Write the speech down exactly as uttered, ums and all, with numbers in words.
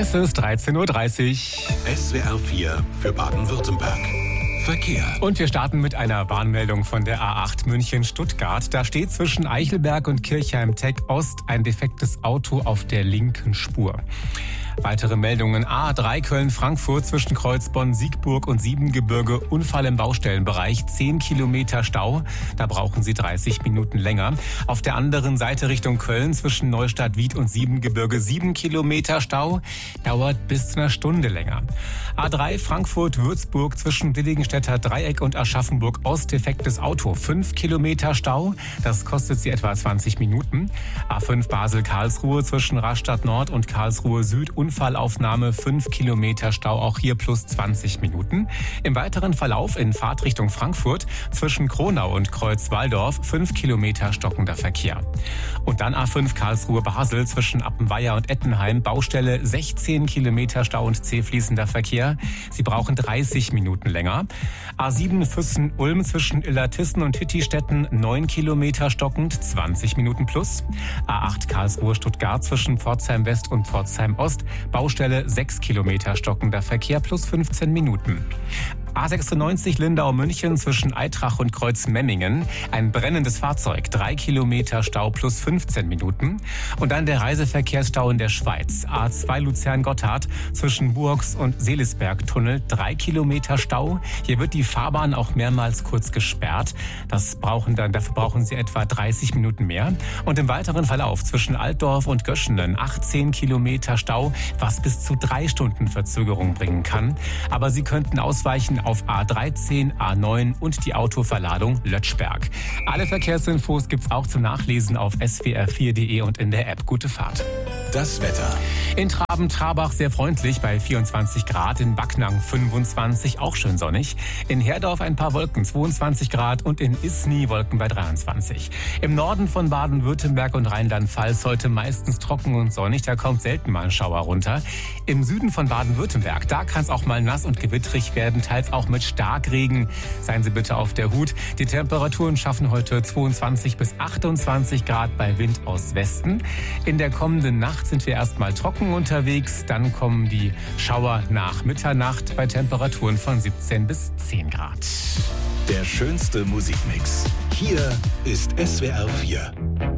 Es ist dreizehn Uhr dreißig. S W R vier für Baden-Württemberg. Verkehr. Und wir starten mit einer Warnmeldung von der A acht München-Stuttgart. Da steht zwischen Eichelberg und Kirchheim-Tech Ost ein defektes Auto auf der linken Spur. Weitere Meldungen: A drei Köln-Frankfurt zwischen Kreuzbonn-Siegburg und Siebengebirge. Unfall im Baustellenbereich, zehn Kilometer Stau. Da brauchen Sie dreißig Minuten länger. Auf der anderen Seite Richtung Köln zwischen Neustadt-Wied und Siebengebirge sieben Kilometer Stau. Dauert bis zu einer Stunde länger. A drei Frankfurt-Würzburg zwischen Dillingenstädter Dreieck und Aschaffenburg Ost defektes Auto. fünf Kilometer Stau. Das kostet Sie etwa zwanzig Minuten. A fünf Basel-Karlsruhe zwischen Rastatt Nord und Karlsruhe Süd. Unfallaufnahme, fünf Kilometer Stau, auch hier plus zwanzig Minuten. Im weiteren Verlauf in Fahrtrichtung Frankfurt zwischen Kronau und Kreuzwaldorf fünf Kilometer stockender Verkehr. Und dann A fünf Karlsruhe-Basel zwischen Appenweier und Ettenheim, Baustelle sechzehn Kilometer Stau und zähfließender Verkehr. Sie brauchen dreißig Minuten länger. A sieben Füssen-Ulm zwischen Illertissen und Hittistetten neun Kilometer stockend, zwanzig Minuten plus. A acht Karlsruhe-Stuttgart zwischen Pforzheim West und Pforzheim Ost, Baustelle sechs Kilometer stockender Verkehr plus fünfzehn Minuten. A sechsundneunzig Lindau-München zwischen Eitrach und Kreuzmemmingen. Ein brennendes Fahrzeug, drei Kilometer Stau plus fünfzehn Minuten. Und dann der Reiseverkehrsstau in der Schweiz. A zwei Luzern-Gotthard zwischen Burgs und Seelisberg-Tunnel, drei Kilometer Stau. Hier wird die Fahrbahn auch mehrmals kurz gesperrt. Das brauchen dann, dafür brauchen Sie etwa dreißig Minuten mehr. Und im weiteren Verlauf zwischen Altdorf und Göschenen achtzehn Kilometer Stau, was bis zu drei Stunden Verzögerung bringen kann. Aber Sie könnten ausweichen auf A dreizehn, A neun und die Autoverladung Lötschberg. Alle Verkehrsinfos gibt's auch zum Nachlesen auf S W R vier punkt de und in der App. Gute Fahrt. Das Wetter. In Traben-Trarbach sehr freundlich bei vierundzwanzig Grad, in Backnang fünfundzwanzig, auch schön sonnig. In Herdorf ein paar Wolken, zweiundzwanzig Grad und in Isny Wolken bei dreiundzwanzig. Im Norden von Baden-Württemberg und Rheinland-Pfalz heute meistens trocken und sonnig, da kommt selten mal ein Schauer runter. Im Süden von Baden-Württemberg, da kann es auch mal nass und gewittrig werden, teils auch mit Starkregen. Seien Sie bitte auf der Hut. Die Temperaturen schaffen heute zweiundzwanzig bis achtundzwanzig Grad bei Wind aus Westen. In der kommenden Nacht sind wir erstmal trocken unterwegs, dann kommen die Schauer nach Mitternacht bei Temperaturen von siebzehn bis zehn Grad. Der schönste Musikmix. Hier ist S W R vier.